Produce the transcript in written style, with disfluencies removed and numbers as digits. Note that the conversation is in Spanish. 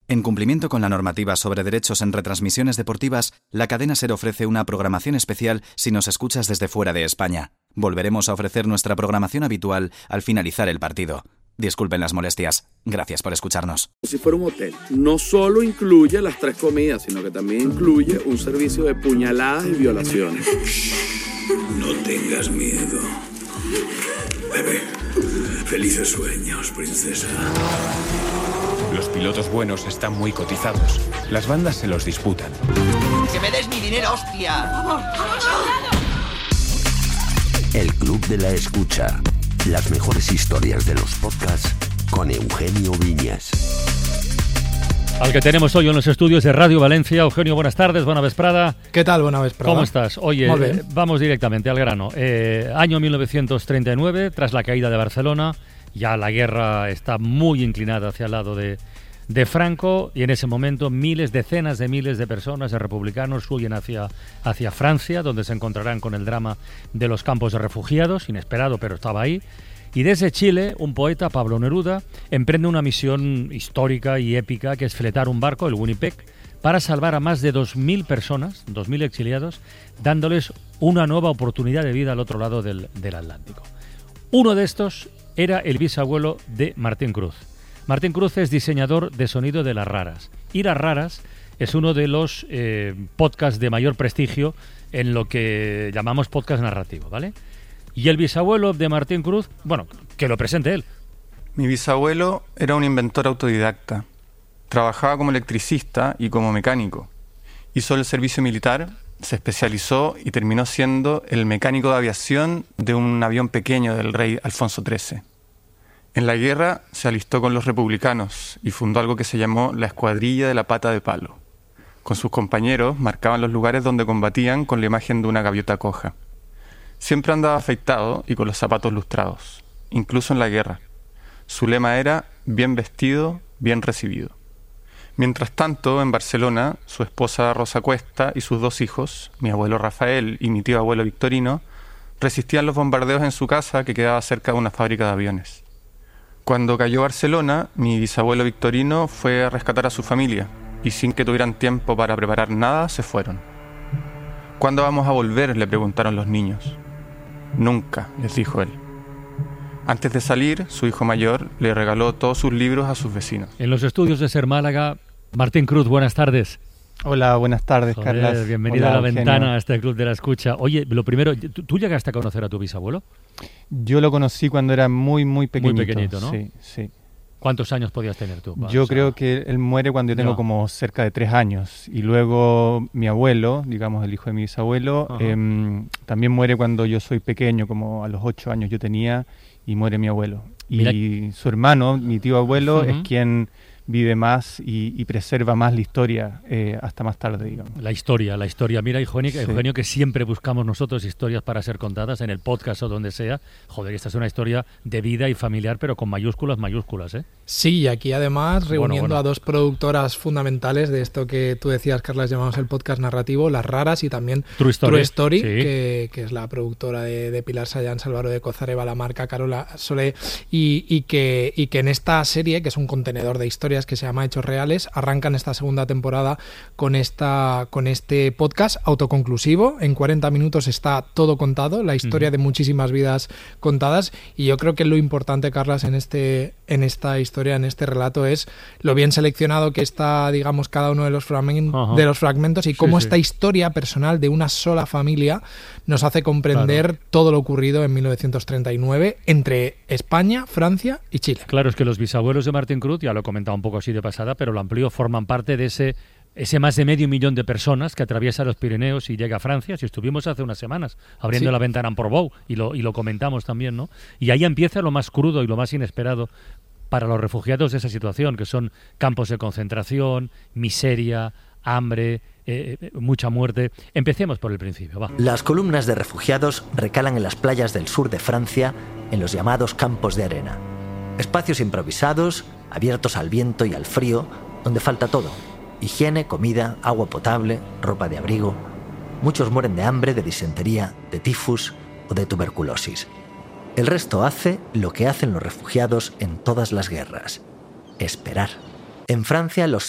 En cumplimiento con la normativa sobre derechos en retransmisiones deportivas, la cadena SER ofrece una programación especial si nos escuchas desde fuera de España. Volveremos a ofrecer nuestra programación habitual al finalizar el partido. Disculpen las molestias. Gracias por escucharnos. Si fuera un hotel, no solo incluye las 3 comidas, sino que también incluye un servicio de puñaladas y violaciones. No tengas miedo. Bebé, felices sueños, princesa. Los pilotos buenos están muy cotizados. Las bandas se los disputan. ¡Que me des mi dinero, hostia! El Club de la Escucha. Las mejores historias de los podcasts con Eugenio Viñas. Al que tenemos hoy en los estudios de Radio Valencia. Eugenio, buenas tardes, buena vesprada. ¿Qué tal? Buena vesprada. ¿Cómo estás? Oye, vamos directamente al grano. Año 1939, tras la caída de Barcelona, ya la guerra está muy inclinada hacia el lado de Franco, y en ese momento decenas de miles de personas, de republicanos, huyen hacia Francia, donde se encontrarán con el drama de los campos de refugiados, inesperado, pero estaba ahí. Y desde Chile, un poeta, Pablo Neruda, emprende una misión histórica y épica, que es fletar un barco, el Winnipeg, para salvar a más de 2.000 personas, 2.000 exiliados, dándoles una nueva oportunidad de vida al otro lado del Atlántico. Uno de estos era el bisabuelo de Martín Cruz. Martín Cruz es diseñador de sonido de Las Raras. Y Las Raras es uno de los podcasts de mayor prestigio en lo que llamamos podcast narrativo, ¿vale? Y el bisabuelo de Martín Cruz, bueno, que lo presente él. Mi bisabuelo era un inventor autodidacta. Trabajaba como electricista y como mecánico. Hizo el servicio militar, se especializó y terminó siendo el mecánico de aviación de un avión pequeño del rey Alfonso XIII. En la guerra se alistó con los republicanos y fundó algo que se llamó la Escuadrilla de la Pata de Palo. Con sus compañeros marcaban los lugares donde combatían con la imagen de una gaviota coja. Siempre andaba afeitado y con los zapatos lustrados, incluso en la guerra. Su lema era bien vestido, bien recibido. Mientras tanto, en Barcelona, su esposa Rosa Cuesta y sus 2 hijos, mi abuelo Rafael y mi tío abuelo Victorino, resistían los bombardeos en su casa, que quedaba cerca de una fábrica de aviones. Cuando cayó Barcelona, mi bisabuelo Victorino fue a rescatar a su familia y sin que tuvieran tiempo para preparar nada, se fueron. ¿Cuándo vamos a volver?, le preguntaron los niños. Nunca, les dijo él. Antes de salir, su hijo mayor le regaló todos sus libros a sus vecinos. En los estudios de SER Málaga, Martín Cruz, buenas tardes. Hola, buenas tardes, Carlas. Bienvenido a la ventana, a este Club de la Escucha. Oye, lo primero, ¿tú llegaste a conocer a tu bisabuelo? Yo lo conocí cuando era muy pequeñito. Muy pequeñito, ¿no? Sí. ¿Cuántos años podías tener tú? Yo creo que él muere cuando yo tengo como cerca de 3 años. Y luego mi abuelo, digamos el hijo de mi bisabuelo, también muere cuando yo soy pequeño, como a los 8 años yo tenía, y muere mi abuelo. Y su hermano, mi tío abuelo, es quien vive más y preserva más la historia hasta más tarde, digamos. La historia. Mira, Eugenio, que siempre buscamos nosotros historias para ser contadas en el podcast o donde sea. Joder, esta es una historia de vida y familiar, pero con mayúsculas, ¿eh? Sí, y aquí además reuniendo a 2 productoras fundamentales de esto que tú decías, Carlas, llamamos el podcast narrativo, Las Raras, y también True Story, sí. que es la productora de Pilar Sayans, Álvaro de Cozareva, la marca Carola Solé, y que en esta serie, que es un contenedor de historias que se llama Hechos Reales, arrancan esta segunda temporada con este podcast autoconclusivo. En 40 minutos está todo contado, la historia de muchísimas vidas contadas, y yo creo que lo importante, Carlas, en esta historia, en este relato, es lo bien seleccionado que está, digamos, cada uno de los fragmentos y cómo esta historia personal de una sola familia nos hace comprender todo lo ocurrido en 1939 entre España, Francia y Chile. Claro, es que los bisabuelos de Martín Cruz, ya lo he comentado un poco así de pasada, pero lo amplío, forman parte de ese más de 500.000 de personas que atraviesa los Pirineos y llega a Francia. Si estuvimos hace unas semanas abriendo la ventana en Portbou y lo comentamos también, ¿no? Y ahí empieza lo más crudo y lo más inesperado para los refugiados de esa situación, que son campos de concentración, miseria, hambre, mucha muerte. Empecemos por el principio, va. Las columnas de refugiados recalan en las playas del sur de Francia, en los llamados campos de arena. Espacios improvisados, abiertos al viento y al frío, donde falta todo: higiene, comida, agua potable, ropa de abrigo. Muchos mueren de hambre, de disentería, de tifus o de tuberculosis. El resto hace lo que hacen los refugiados en todas las guerras: esperar. En Francia, los